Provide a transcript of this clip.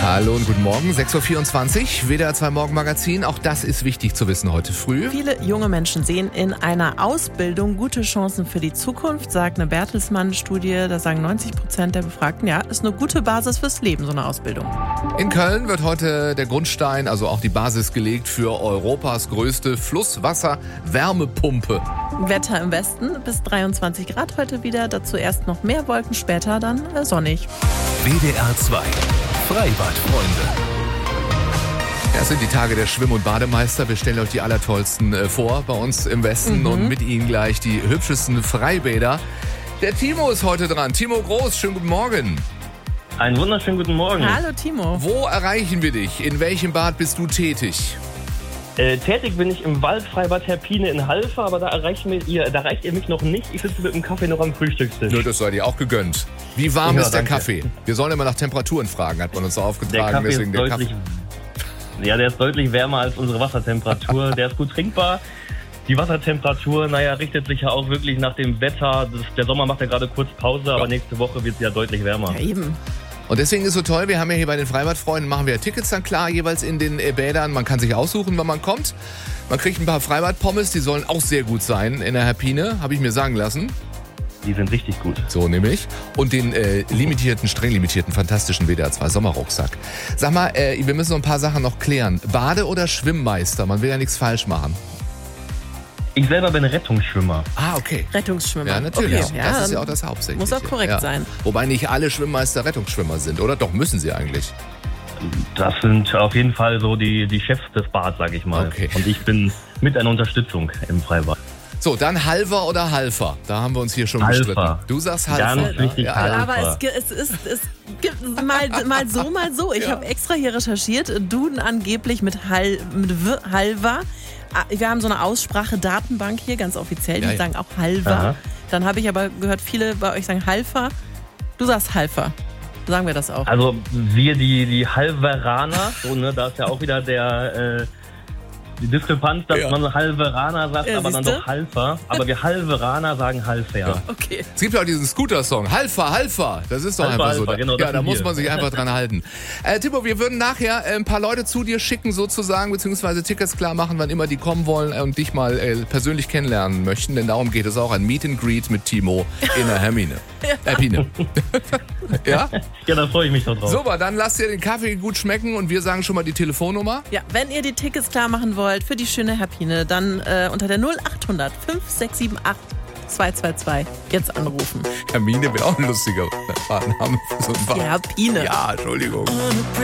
Hallo und guten Morgen, 6.24 Uhr, WDR 2 Morgenmagazin. Auch das ist wichtig zu wissen heute früh. Viele junge Menschen sehen in einer Ausbildung gute Chancen für die Zukunft, sagt eine Bertelsmann-Studie. Da sagen 90% der Befragten, ja, ist eine gute Basis fürs Leben, so eine Ausbildung. In Köln wird heute der Grundstein, also auch die Basis gelegt für Europas größte Flusswasser-Wärmepumpe. Wetter im Westen bis 23 Grad heute wieder, dazu erst noch mehr Wolken, später dann sonnig. WDR 2 Freibadfreunde. Ja, es sind die Tage der Schwimm- und Bademeister. Wir stellen euch die allertollsten vor bei uns im Westen und mit ihnen gleich die hübschesten Freibäder. Der Timo ist heute dran. Timo Groß, schönen guten Morgen. Einen wunderschönen guten Morgen. Hallo Timo. Wo erreichen wir dich? In welchem Bad bist du tätig? Tätig bin ich im Waldfreibad Herpine in Halver, aber da erreicht ihr mich noch nicht. Ich sitze mit dem Kaffee noch am Frühstückstisch. Nur das sei dir auch gegönnt. Wie warm Ja, ist der danke. Kaffee? Wir sollen immer nach Temperaturen fragen, hat man uns so Der aufgetragen. Kaffee Deswegen ist der deutlich, der ist deutlich wärmer als unsere Wassertemperatur. Der ist gut trinkbar. Die Wassertemperatur, richtet sich ja auch wirklich nach dem Wetter. Der Sommer macht ja gerade kurz Pause, aber nächste Woche wird es ja deutlich wärmer. Ja, eben. Und deswegen ist so toll, wir haben ja hier bei den Freibadfreunden, machen wir Tickets dann klar, jeweils in den Bädern. Man kann sich aussuchen, wann man kommt. Man kriegt ein paar Freibadpommes, die sollen auch sehr gut sein in der Herpine, habe ich mir sagen lassen. Die sind richtig gut. So nämlich. Und den streng limitierten, fantastischen WDR 2 Sommerrucksack. Sag mal, wir müssen so ein paar Sachen noch klären. Bade- oder Schwimmmeister? Man will ja nichts falsch machen. Ich selber bin Rettungsschwimmer. Ah, okay. Rettungsschwimmer. Ja, natürlich. Okay, Das ist ja auch das Hauptsächliche. Muss auch korrekt sein. Wobei nicht alle Schwimmmeister Rettungsschwimmer sind, oder? Doch, müssen sie eigentlich. Das sind auf jeden Fall so die Chefs des Bads, sag ich mal. Okay. Und ich bin mit einer Unterstützung im Freibad. So, dann Halver oder Halfer? Da haben wir uns hier schon Halfer. gestritten. Du sagst Halfer. Ganz wichtig, Ja. Halfer. Aber es gibt mal so, mal so. Ich habe extra hier recherchiert. Duden angeblich mit Halver. Wir haben so eine Aussprache-Datenbank hier, ganz offiziell. Die Ja, ja. sagen auch Halver. Aha. Dann habe ich aber gehört, viele bei euch sagen Halfer. Du sagst Halfer. Sagen wir das auch. Also wir die Halveraner, da ist ja auch wieder die Diskrepanz, dass man Halveraner sagt, aber dann siehste? doch Halfer. Aber wir Halveraner sagen Halfer. Ja. Okay. Es gibt ja auch diesen Scooter-Song. Halfer, Halfer. Das ist doch Halfer, einfach so. Halfer, genau, Ja, das da sind muss wir. man sich einfach dran halten. Timo, wir würden nachher ein paar Leute zu dir schicken sozusagen, beziehungsweise Tickets klar machen, wann immer die kommen wollen und dich mal persönlich kennenlernen möchten. Denn darum geht es auch, ein Meet and Greet mit Timo in der Hermine. Herpine. Ja? Ja, da freue ich mich doch drauf. Super, dann lasst ihr den Kaffee gut schmecken und wir sagen schon mal die Telefonnummer. Ja, wenn ihr die Tickets klar machen wollt für die schöne Herpine, dann unter der 0800 5678 222 jetzt anrufen. Hermine wäre auch ein lustiger Name für so ein Bad. Die Herpine. Ja, Entschuldigung.